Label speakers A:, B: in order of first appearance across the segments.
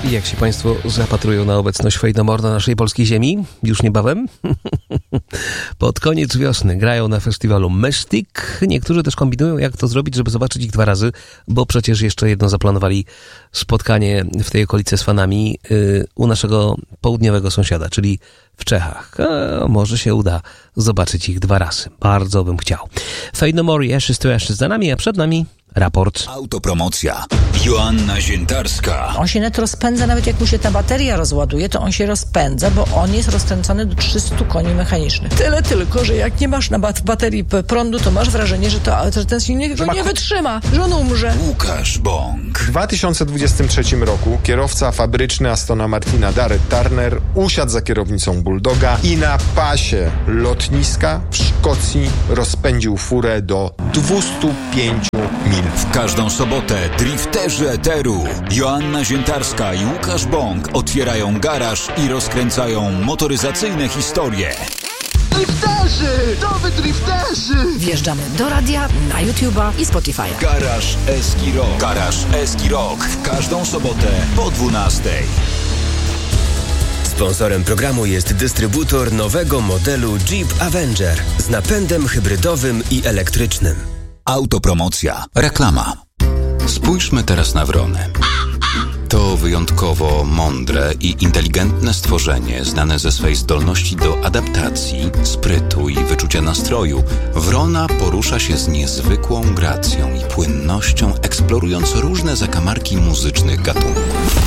A: I jak się Państwo zapatrują na obecność Fate No More na naszej polskiej ziemi, już niebawem, pod koniec wiosny grają na festiwalu Mystic. Niektórzy też kombinują, jak to zrobić, żeby zobaczyć ich 2 razy, bo przecież jeszcze jedno zaplanowali spotkanie w tej okolicy z fanami u naszego południowego sąsiada, czyli w Czechach. Może się uda zobaczyć ich 2 razy. Bardzo bym chciał. Fate No More, Ashes to Ashes za nami, a przed nami raport.
B: Autopromocja. Joanna Ziętarska.
C: On się net rozpędza, nawet jak mu się ta bateria rozładuje, to on się rozpędza, bo on jest rozkręcony do 300 koni mechanicznych. Tyle tylko, że jak nie masz na baterii prądu, to masz wrażenie, że ten silnik go nie wytrzyma, że on umrze.
B: Łukasz Bąk.
D: W 2023 roku kierowca fabryczny Astona Martina Darrell Turner usiadł za kierownicą Bulldoga i na pasie lotniska w Szkocji rozpędził furę do 205 mil.
B: W każdą sobotę drifterzy eteru Joanna Ziętarska i Łukasz Bąk otwierają garaż i rozkręcają motoryzacyjne historie.
E: Drifterzy! Nowy drifterzy!
C: Wjeżdżamy do radia, na YouTube'a i Spotify'a.
B: Garaż Eski Rock. Garaż Eski Rock. W każdą sobotę po 12:00.
F: Sponsorem programu jest dystrybutor nowego modelu Jeep Avenger z napędem hybrydowym i elektrycznym.
B: Autopromocja. Reklama. Spójrzmy teraz na wrony. To wyjątkowo mądre i inteligentne stworzenie, znane ze swej zdolności do adaptacji, sprytu i wyczucia nastroju. Wrona porusza się z niezwykłą gracją i płynnością, eksplorując różne zakamarki muzycznych gatunków.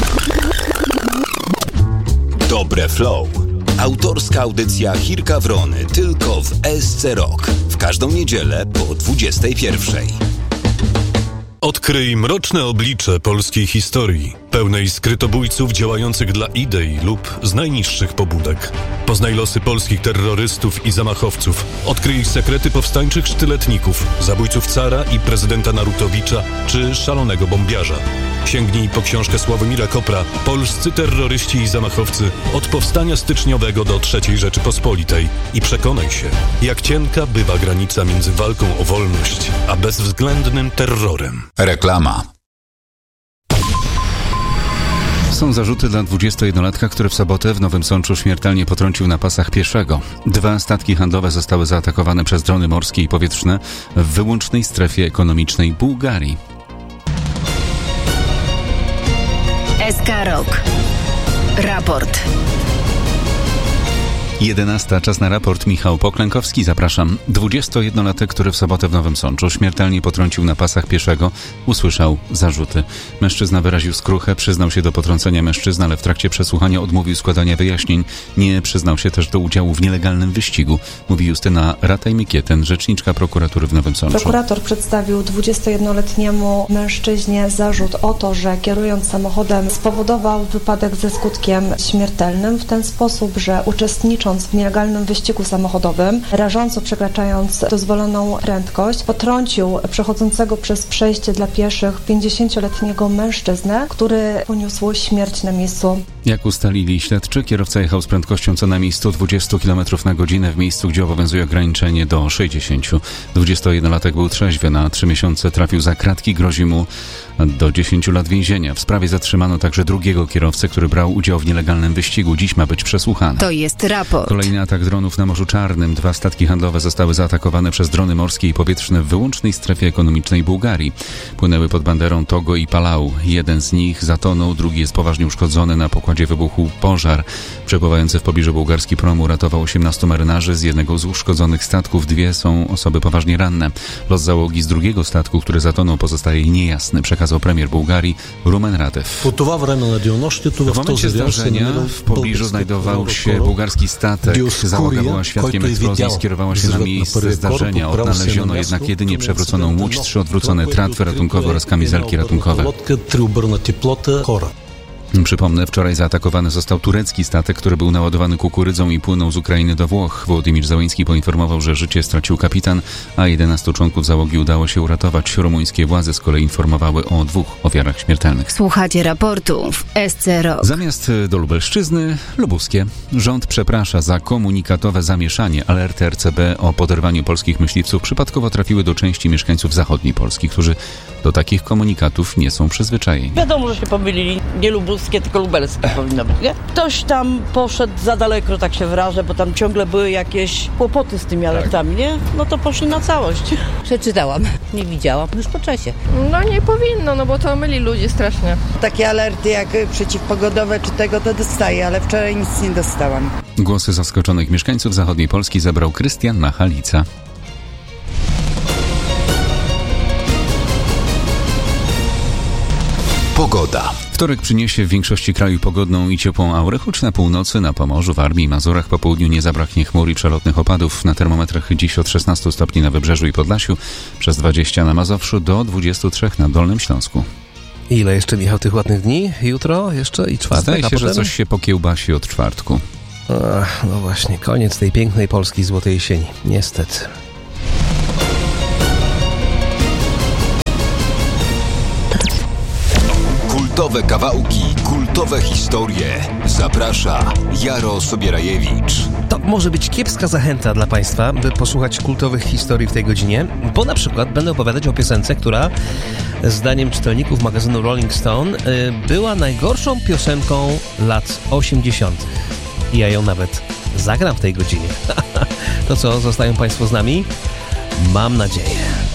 B: Dobre Flow. Autorska audycja Chirka Wrony tylko w SC Rock. W każdą niedzielę po 21:00.
G: Odkryj mroczne oblicze polskiej historii, pełnej skrytobójców działających dla idei lub z najniższych pobudek. Poznaj losy polskich terrorystów i zamachowców. Odkryj sekrety powstańczych sztyletników, zabójców cara i prezydenta Narutowicza czy szalonego bombiarza. Sięgnij po książkę Sławomira Kopra „Polscy terroryści i zamachowcy od powstania styczniowego do III Rzeczypospolitej” i przekonaj się, jak cienka bywa granica między walką o wolność a bezwzględnym terrorem.
B: Reklama.
H: Są zarzuty dla 21-latka, który w sobotę w Nowym Sączu śmiertelnie potrącił na pasach pieszego. 2 statki handlowe zostały zaatakowane przez drony morskie i powietrzne w wyłącznej strefie ekonomicznej Bułgarii.
I: SK Rock. Raport.
H: 11. Czas na raport. Michał Poklękowski, zapraszam. 21-latek, który w sobotę w Nowym Sączu śmiertelnie potrącił na pasach pieszego, usłyszał zarzuty. Mężczyzna wyraził skruchę, przyznał się do potrącenia mężczyzny, ale w trakcie przesłuchania odmówił składania wyjaśnień. Nie przyznał się też do udziału w nielegalnym wyścigu, mówi Justyna Rataj-Mykieten, rzeczniczka prokuratury w Nowym Sączu.
J: Prokurator przedstawił 21-letniemu mężczyźnie zarzut o to, że kierując samochodem spowodował wypadek ze skutkiem śmiertelnym w ten sposób, że uczestnicząc w nielegalnym wyścigu samochodowym, rażąco przekraczając dozwoloną prędkość, potrącił przechodzącego przez przejście dla pieszych 50-letniego mężczyznę, który poniósł śmierć na miejscu.
H: Jak ustalili śledczy, kierowca jechał z prędkością co najmniej 120 km na godzinę w miejscu, gdzie obowiązuje ograniczenie do 60. 21-latek był trzeźwy, na 3 miesiące trafił za kratki, grozi mu do 10 lat więzienia. W sprawie zatrzymano także drugiego kierowcę, który brał udział w nielegalnym wyścigu. Dziś ma być przesłuchany.
I: To jest raport.
H: Kolejny atak dronów na Morzu Czarnym. 2 statki handlowe zostały zaatakowane przez drony morskie i powietrzne w wyłącznej strefie ekonomicznej Bułgarii. Płynęły pod banderą Togo i Palau. Jeden z nich zatonął, drugi jest poważnie uszkodzony. Na pokładzie wybuchł pożar. Przepływający w pobliżu bułgarski prom uratował 18 marynarzy. Z jednego z uszkodzonych statków 2 są osoby poważnie ranne. Los załogi z drugiego statku, który zatonął, pozostaje niejasny, przekazał premier Bułgarii Rumen Radev. W momencie zdarzenia w pobliżu znajdował się bułgarski statek. Załoga była świadkiem eksplozji i skierowała się na miejsce zdarzenia. Odnaleziono jednak jedynie przewróconą łódź, 3 odwrócone tratwy ratunkowe oraz kamizelki ratunkowe. Przypomnę, wczoraj zaatakowany został turecki statek, który był naładowany kukurydzą i płynął z Ukrainy do Włoch. Włodzimierz Załyński poinformował, że życie stracił kapitan, a 11 członków załogi udało się uratować. Rumuńskie władze z kolei informowały o 2 ofiarach śmiertelnych.
I: Słuchacie raportu w SC Rock.
H: Zamiast do Lubelszczyzny, lubuskie. Rząd przeprasza za komunikatowe zamieszanie. Alerty RCB o poderwaniu polskich myśliwców przypadkowo trafiły do części mieszkańców zachodniej Polski, którzy do takich komunikatów nie są przyzwyczajeni.
K: Wiadomo, że się pomylili. Nie lubuskie, pruskie, tylko lubelskie powinno być, nie? Ktoś tam poszedł za daleko, tak się wyrażę, bo tam ciągle były jakieś kłopoty z tymi alertami, nie? No to poszli na całość.
L: Przeczytałam, nie widziałam, już po czasie.
M: No nie powinno, no bo to myli ludzi strasznie.
N: Takie alerty jak przeciwpogodowe czy tego to dostaję, ale wczoraj nic nie dostałam.
H: Głosy zaskoczonych mieszkańców zachodniej Polski zabrał Krystian Machalica.
B: Pogoda.
H: Wtorek przyniesie w większości kraju pogodną i ciepłą aurę, choć na północy, na Pomorzu, Warmii i Mazurach po południu nie zabraknie chmur i przelotnych opadów. Na termometrach dziś od 16 stopni na Wybrzeżu i Podlasiu, przez 20 na Mazowszu do 23 na Dolnym Śląsku.
A: Ile jeszcze, Michał, tych ładnych dni? Jutro jeszcze i czwartek?
H: Zdaje się, że coś się pokiełbasi od czwartku.
A: No właśnie, koniec tej pięknej Polski złotej jesieni. Niestety.
B: Kultowe kawałki, kultowe historie. Zaprasza Jaro Sobierajewicz.
A: To może być kiepska zachęta dla Państwa, by posłuchać kultowych historii w tej godzinie, bo na przykład będę opowiadać o piosence, która zdaniem czytelników magazynu Rolling Stone była najgorszą piosenką lat 80. I ja ją nawet zagram w tej godzinie. To co, zostają Państwo z nami? Mam nadzieję.